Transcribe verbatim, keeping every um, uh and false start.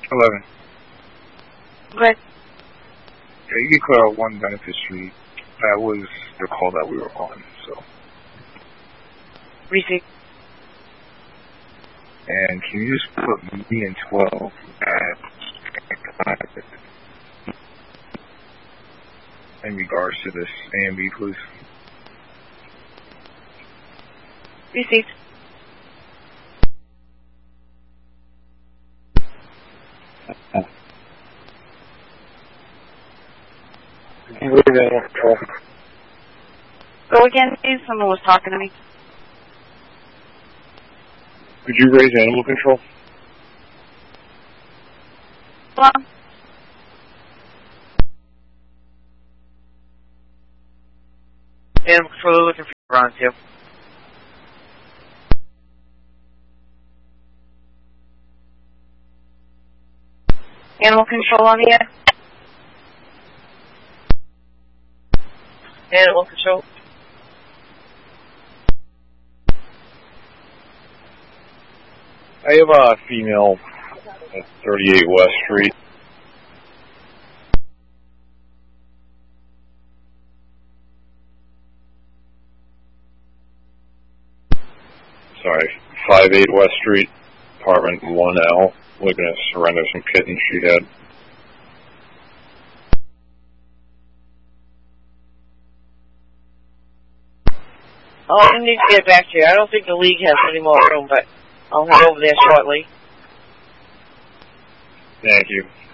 eleven. Okay. Yeah, you can clear out one benefit street. That was the call that we were on, so. Received. And can you just put me in twelve at in regards to this A and B, please? Received. Can you raise animal control? Go again, please. Someone was talking to me. Could you raise animal control? Hello? Animal control looking for Ron too. Animal control on the air? Animal control. I have a female at thirty-eight West Street. Sorry, five eight West Street, apartment one L, looking to surrender some kittens she had. I'll need to get back to you. I don't think the league has any more room, but I'll head over there shortly. Thank you.